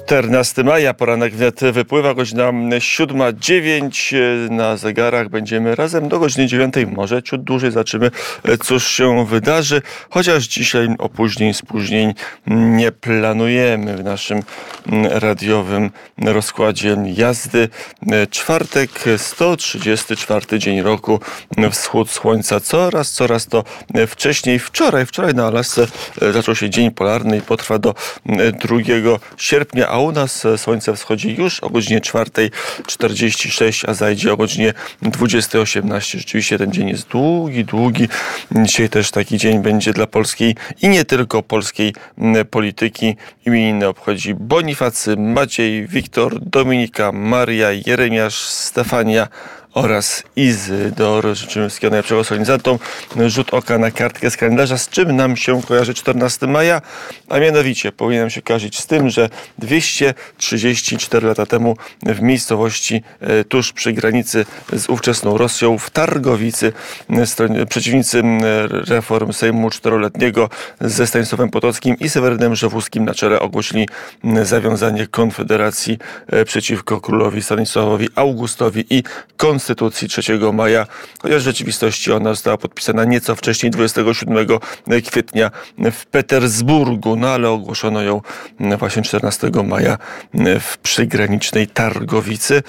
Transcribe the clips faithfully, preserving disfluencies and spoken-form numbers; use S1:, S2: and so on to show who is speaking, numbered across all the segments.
S1: czternastego maja, poranek wnet wypływa, godzina siódma dziewięć na zegarach. Będziemy razem do godziny dziewiątej, może ciut dłużej, zobaczymy, cóż się wydarzy. Chociaż dzisiaj opóźnień, spóźnień nie planujemy w naszym radiowym rozkładzie jazdy. Czwartek, sto trzydziesty czwarty dzień roku, wschód słońca coraz, coraz to wcześniej. Wczoraj, wczoraj na Alasce zaczął się dzień polarny i potrwa do drugiego sierpnia, a u nas słońce wschodzi już o godzinie czwartej czterdzieści sześć, a zajdzie o godzinie dwudziestej osiemnaście. Rzeczywiście ten dzień jest długi, długi. Dzisiaj też taki dzień będzie dla polskiej i nie tylko polskiej polityki. Imieniny obchodzi Bonifacy, Maciej, Wiktor, Dominika, Maria, Jeremiasz, Stefania oraz Izydor. Życzymy wszystkiego najlepszego solenizantom. Rzut oka na kartkę z kalendarza. Z czym nam się kojarzy czternastego maja? A mianowicie powinien się kojarzyć z tym, że dwieście trzydzieści cztery lata temu w miejscowości e, tuż przy granicy z ówczesną Rosją w Targowicy e, przeciwnicy e, reform Sejmu czteroletniego ze Stanisławem Potockim i Sewerynem Rzewuskim na czele ogłosili e, zawiązanie konfederacji e, przeciwko królowi Stanisławowi Augustowi i Konstytucji trzeciego maja, chociaż w rzeczywistości ona została podpisana nieco wcześniej, dwudziestego siódmego kwietnia w Petersburgu, no ale ogłoszono ją właśnie czternastego maja w przygranicznej Targowicy.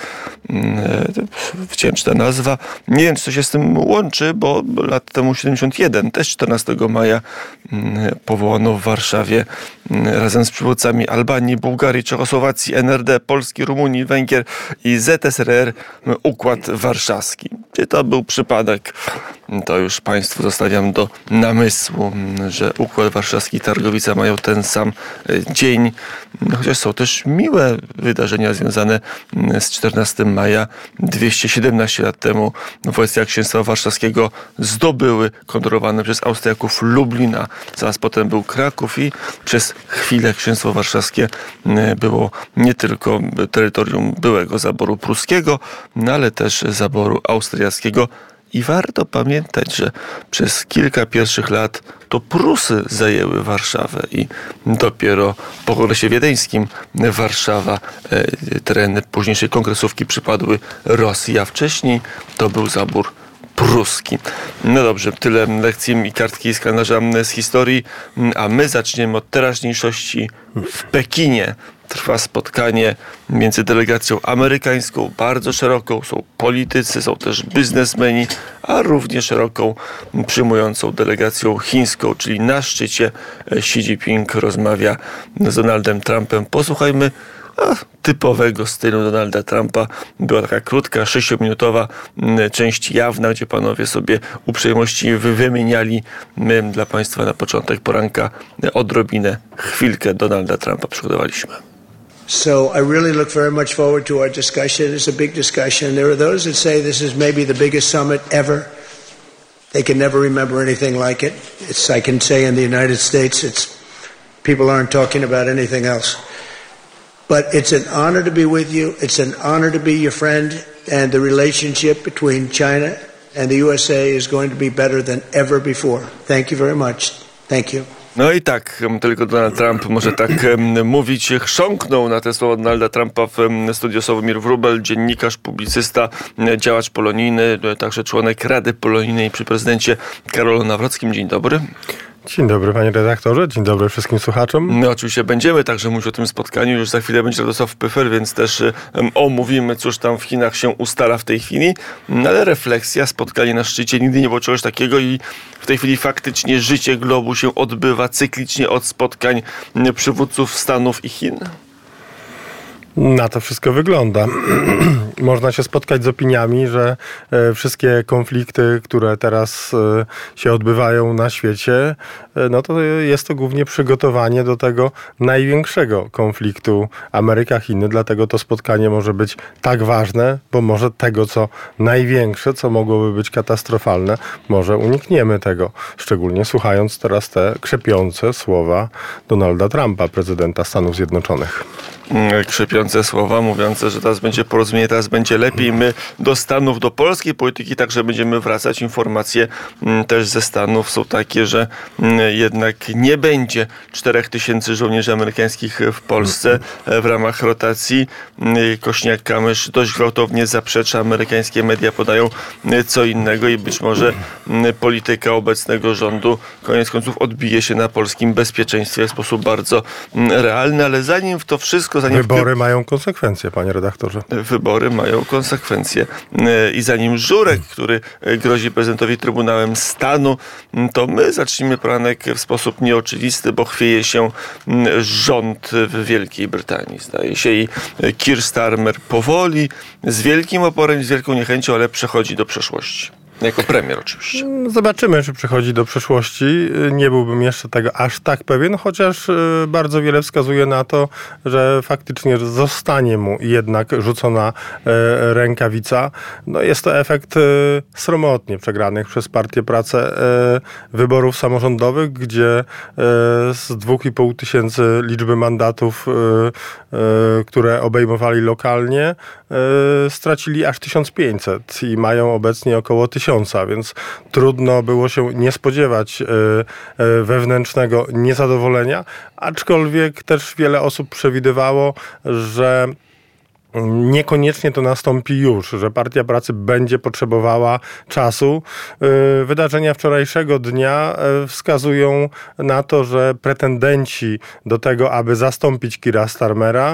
S1: Wdzięczna nazwa. Nie wiem, czy to się z tym łączy, bo lat temu siedemdziesiąt jeden, też czternastego maja powołano w Warszawie razem z przywódcami Albanii, Bułgarii, Czechosłowacji, N R D, Polski, Rumunii, Węgier i Z S R R Układ Warszawski. Czy to był przypadek? To już Państwu zostawiam do namysłu, że Układ Warszawski i Targowica mają ten sam dzień. Chociaż są też miłe wydarzenia związane z czternastego maja. dwieście siedemnaście lat temu wojska Księstwa Warszawskiego zdobyły kontrolowane przez Austriaków Lublin, a zaraz potem był Kraków i przez chwilę Księstwo Warszawskie było nie tylko terytorium byłego zaboru pruskiego, no ale też zaboru austriackiego. I warto pamiętać, że przez kilka pierwszych lat to Prusy zajęły Warszawę i dopiero po Kongresie Wiedeńskim Warszawa, e, tereny późniejszej kongresówki przypadły Rosji, a wcześniej to był zabór pruski. No dobrze, tyle lekcji i kartki z kalendarza z historii, a my zaczniemy od teraźniejszości. W Pekinie trwa spotkanie między delegacją amerykańską, bardzo szeroką, są politycy, są też biznesmeni, a równie szeroką przyjmującą delegacją chińską, czyli na szczycie Xi Jinping rozmawia z Donaldem Trumpem. Posłuchajmy a, typowego stylu Donalda Trumpa. Była taka krótka, sześciominutowa część jawna, gdzie panowie sobie uprzejmości wymieniali. My dla Państwa na początek poranka odrobinę, chwilkę Donalda Trumpa przygotowaliśmy.
S2: So I really look very much forward to our discussion. It's a big discussion. There are those that say this is maybe the biggest summit ever. They can never remember anything like it. It's, I can say in the United States, it's people aren't talking about anything else. But it's an honor to be with you. It's an honor to be your friend. And the relationship between China and the U S A is going to be better than ever before. Thank you very much. Thank you.
S1: No i tak, tylko Donald Trump może tak mówić. Chrząknął na te słowa Donalda Trumpa w studiu Sławomir Wróbel, dziennikarz, publicysta, działacz polonijny, także członek Rady Polonijnej przy prezydencie Karolu Nawrockim. Dzień dobry.
S3: Dzień dobry, panie redaktorze, dzień dobry wszystkim słuchaczom.
S1: No oczywiście będziemy także mówić o tym spotkaniu, już za chwilę będzie Radosław Pyfer, więc też um, omówimy, cóż tam w Chinach się ustala w tej chwili, no, ale refleksja, spotkanie na szczycie, nigdy nie było czegoś takiego i w tej chwili faktycznie życie globu się odbywa cyklicznie od spotkań przywódców Stanów i Chin.
S3: Na to wszystko wygląda. Można się spotkać z opiniami, że e, wszystkie konflikty, które teraz e, się odbywają na świecie, e, no to jest to głównie przygotowanie do tego największego konfliktu Ameryka-Chiny. Dlatego to spotkanie może być tak ważne, bo może tego, co największe, co mogłoby być katastrofalne, może unikniemy tego. Szczególnie słuchając teraz te krzepiące słowa Donalda Trumpa, prezydenta Stanów Zjednoczonych.
S1: krzepiące słowa, mówiące, że teraz będzie porozumienie, teraz będzie lepiej. My do Stanów, do polskiej polityki także będziemy wracać. Informacje też ze Stanów są takie, że jednak nie będzie czterech tysięcy żołnierzy amerykańskich w Polsce w ramach rotacji. Kośniak-Kamysz dość gwałtownie zaprzecza. Amerykańskie media podają co innego i być może polityka obecnego rządu koniec końców odbije się na polskim bezpieczeństwie w sposób bardzo realny, ale zanim w to wszystko... Zanim
S3: Wybory w... mają konsekwencje, panie redaktorze.
S1: Wybory mają konsekwencje. I zanim Żurek, który grozi prezydentowi Trybunałem Stanu, to my zacznijmy poranek w sposób nieoczywisty, bo chwieje się rząd w Wielkiej Brytanii. Zdaje się i Keir Starmer powoli, z wielkim oporem, z wielką niechęcią, ale przechodzi do przeszłości. Jako premier oczywiście.
S3: Zobaczymy, czy przechodzi do przeszłości. Nie byłbym jeszcze tego aż tak pewien, chociaż bardzo wiele wskazuje na to, że faktycznie zostanie mu jednak rzucona rękawica. No jest to efekt sromotnie przegranych przez Partię Pracy wyborów samorządowych, gdzie z dwóch i pół tysięcy liczby mandatów, które obejmowali lokalnie, stracili aż tysiąc pięćset i mają obecnie około tysiąc. Więc trudno było się nie spodziewać wewnętrznego niezadowolenia, aczkolwiek też wiele osób przewidywało, że niekoniecznie to nastąpi już, że Partia Pracy będzie potrzebowała czasu. Wydarzenia wczorajszego dnia wskazują na to, że pretendenci do tego, aby zastąpić Keira Starmera,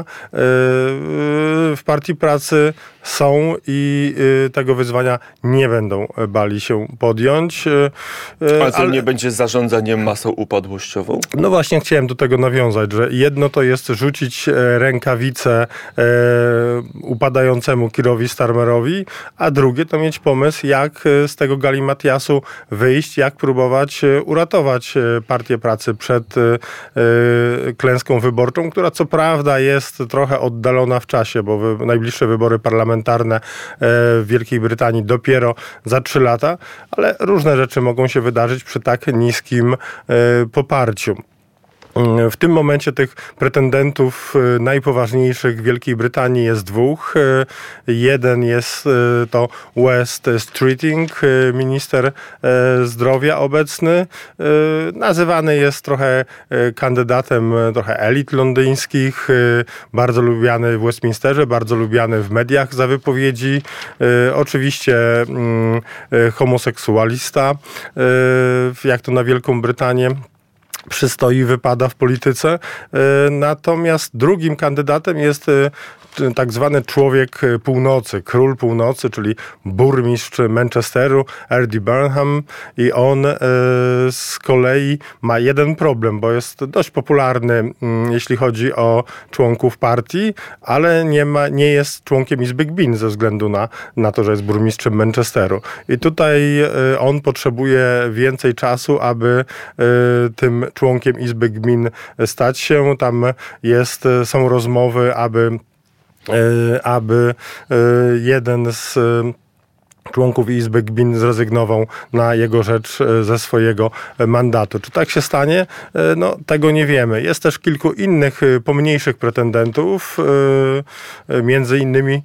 S3: w Partii Pracy są i tego wyzwania nie będą bali się podjąć.
S1: Ale to ale... nie będzie zarządzaniem masą upadłościową?
S3: No właśnie chciałem do tego nawiązać, że jedno to jest rzucić rękawicę upadającemu Keirowi Starmerowi, a drugie to mieć pomysł, jak z tego galimatiasu wyjść, jak próbować uratować Partię Pracy przed klęską wyborczą, która co prawda jest trochę oddalona w czasie, bo najbliższe wybory parlamentarne w Wielkiej Brytanii dopiero za trzy lata, ale różne rzeczy mogą się wydarzyć przy tak niskim poparciu. W tym momencie tych pretendentów najpoważniejszych w Wielkiej Brytanii jest dwóch. Jeden jest to West Streeting, minister zdrowia obecny. Nazywany jest trochę kandydatem trochę elit londyńskich, bardzo lubiany w Westminsterze, bardzo lubiany w mediach za wypowiedzi. Oczywiście homoseksualista, jak to na Wielką Brytanię przystoi, wypada w polityce. Natomiast drugim kandydatem jest tak zwany człowiek północy, król północy, czyli burmistrz Manchesteru, Andy Burnham, i on z kolei ma jeden problem, bo jest dość popularny, jeśli chodzi o członków partii, ale nie ma, nie jest członkiem Izby Gmin ze względu na, na to, że jest burmistrzem Manchesteru. I tutaj on potrzebuje więcej czasu, aby tym członkiem Izby Gmin stać się. Tam jest, są rozmowy, aby aby jeden z członków Izby Gmin zrezygnował na jego rzecz ze swojego mandatu. Czy tak się stanie? No, tego nie wiemy. Jest też kilku innych pomniejszych pretendentów, między innymi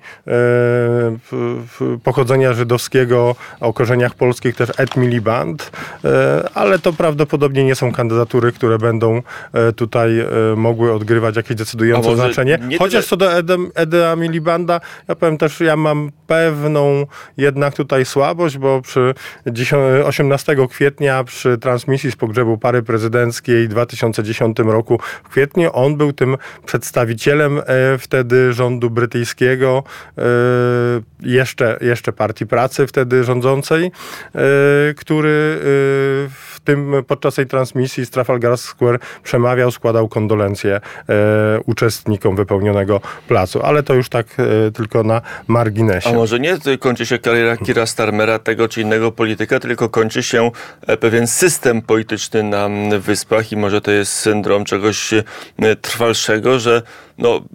S3: pochodzenia żydowskiego, o korzeniach polskich też Ed Miliband, ale to prawdopodobnie nie są kandydatury, które będą tutaj mogły odgrywać jakieś decydujące znaczenie. Chociaż co do Eda Milibanda, ja powiem też, ja mam pewną jednak tutaj słabość, bo przy osiemnastego kwietnia przy transmisji z pogrzebu pary prezydenckiej w dwa tysiące dziesiątym roku w kwietniu on był tym przedstawicielem e, wtedy rządu brytyjskiego, e, jeszcze, jeszcze Partii Pracy wtedy rządzącej, e, który e, w tym podczas tej transmisji z Trafalgar Square przemawiał, składał kondolencje e, uczestnikom wypełnionego placu. Ale to już tak e, tylko na marginesie.
S1: A może nie kończy się kariera Keira Starmera, tego czy innego polityka, tylko kończy się pewien system polityczny na Wyspach i może to jest syndrom czegoś trwalszego, że no,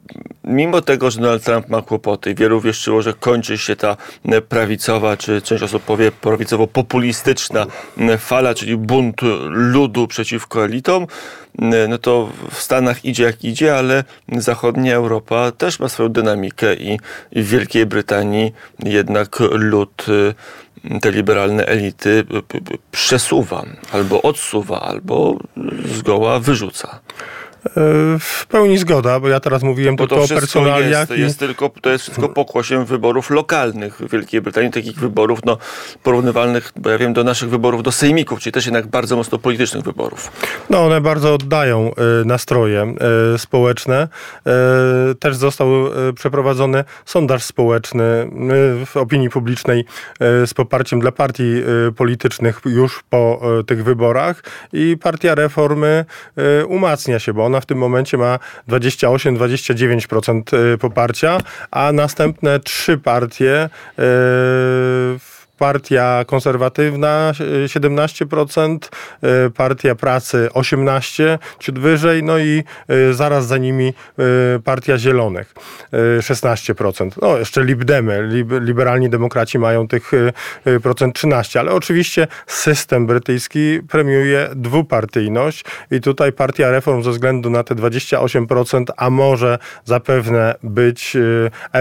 S1: mimo tego, że Donald Trump ma kłopoty i wielu wierzyło, że kończy się ta prawicowa, czy część osób powie prawicowo-populistyczna fala, czyli bunt ludu przeciwko elitom, no to w Stanach idzie jak idzie, ale zachodnia Europa też ma swoją dynamikę i w Wielkiej Brytanii jednak lud, te liberalne elity przesuwa, albo odsuwa, albo zgoła wyrzuca.
S3: W pełni zgoda, bo ja teraz mówiłem
S1: bo
S3: tylko o personaliach.
S1: Jest, jest tylko, to jest wszystko pokłosiem wyborów lokalnych w Wielkiej Brytanii, takich wyborów no, porównywalnych, bo ja wiem, do naszych wyborów do sejmików, czyli też jednak bardzo mocno politycznych wyborów.
S3: No one bardzo oddają y, nastroje y, społeczne. Y, też został y, przeprowadzony sondaż społeczny y, w opinii publicznej y, z poparciem dla partii y, politycznych już po y, tych wyborach i Partia Reformy y, umacnia się, bo ona w tym momencie ma dwadzieścia osiem do dwudziestu dziewięciu procent poparcia, a następne trzy partie, yy, Partia Konserwatywna siedemnaście procent, Partia Pracy osiemnaście procent, ciut wyżej, no i zaraz za nimi Partia Zielonych szesnaście procent. No jeszcze Libdemy, liberalni demokraci mają tych procent trzynaście, ale oczywiście system brytyjski premiuje dwupartyjność i tutaj Partia Reform ze względu na te dwadzieścia osiem procent, a może zapewne być